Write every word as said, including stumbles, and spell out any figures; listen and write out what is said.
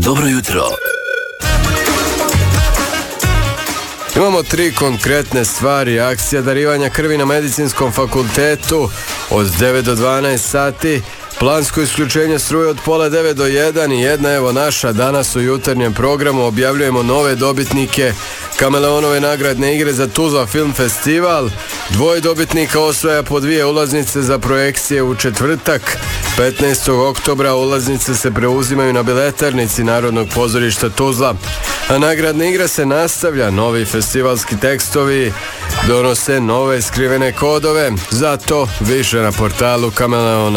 Dobro jutro. Imamo tri konkretne stvari. Akcija darivanja krvi na Medicinskom fakultetu od devet do dvanaest sati. Plansko isključenje struje od pola devet do jedan i jedna evo naša. Danas u jutarnjem programu objavljujemo nove dobitnike Kameleonove nagradne igre za Tuzla film festival. Dvoje dobitnika osvaja po dvije ulaznice za projekcije u četvrtak. petnaestog oktobra ulaznice se preuzimaju na biletarnici Narodnog pozorišta Tuzla. A nagradna igra se nastavlja. Novi festivalski tekstovi donose nove skrivene kodove. Zato više na portalu Kameleona.